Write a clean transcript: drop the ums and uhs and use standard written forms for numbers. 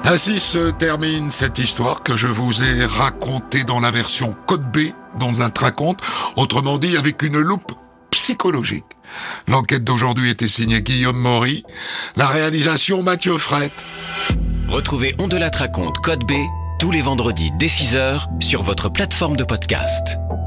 Ainsi se termine cette histoire que je vous ai racontée dans la version Code B dans la raconte, autrement dit avec une loupe psychologique. L'enquête d'aujourd'hui était signée Guillaume Maury, la réalisation Mathieu Frette. Retrouvez On de la raconte Code B tous les vendredis dès 6h sur votre plateforme de podcast.